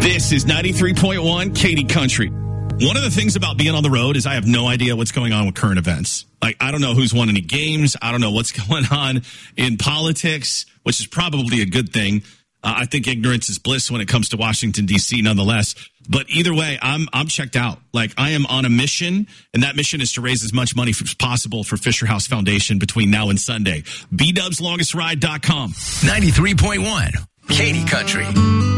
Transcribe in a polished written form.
This is 93.1 Katy Country. One of the things about being on the road is I have no idea what's going on with current events. Like, I don't know who's won any games. I don't know what's going on in politics, which is probably a good thing. I think ignorance is bliss when it comes to Washington, D.C., nonetheless. But either way, I'm checked out. Like, I am on a mission, and that mission is to raise as much money as possible for Fisher House Foundation between now and Sunday. BDubsLongestRide.com. 93.1 Katy Country.